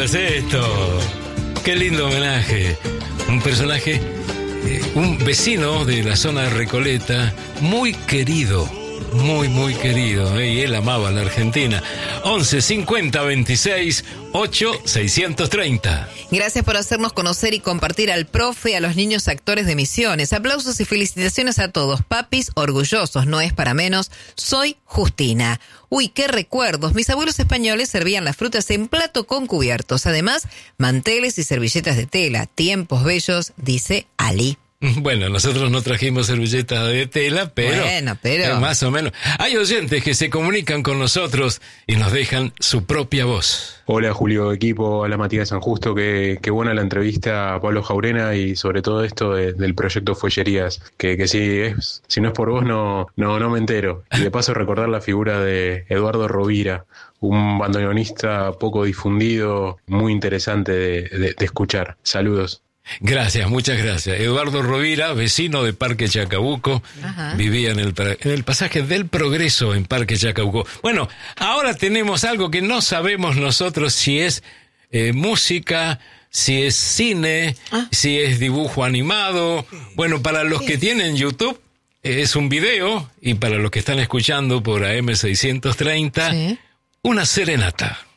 es esto? Qué lindo homenaje. Un personaje, un vecino de la zona de Recoleta, muy querido, muy querido, y él amaba a la Argentina. 11 50 26 8 630. Gracias por hacernos conocer y compartir al profe, a los niños actores de Misiones. Aplausos y felicitaciones a todos. Papis orgullosos, no es para menos. Soy Justina. Uy, qué recuerdos. Mis abuelos españoles servían las frutas en plato con cubiertos. Además, manteles y servilletas de tela. Tiempos bellos, dice Ali. Bueno, nosotros no trajimos servilletas de tela, pero más o menos. Hay oyentes que se comunican con nosotros y nos dejan su propia voz. Hola Julio, equipo, hola Matías San Justo, qué buena la entrevista a Pablo Jaurena y sobre todo esto del proyecto Fuellerías, que si no es por vos no me entero. Y de paso recordar la figura de Eduardo Rovira, un bandoneonista poco difundido, muy interesante de escuchar. Saludos. Gracias, muchas gracias. Eduardo Rovira, vecino de Parque Chacabuco, vivía en el pasaje del Progreso en Parque Chacabuco. Bueno, ahora tenemos algo que no sabemos nosotros si es música, si es cine, si es dibujo animado. Bueno, para los que tienen YouTube es un video, y para los que están escuchando por AM630, una serenata.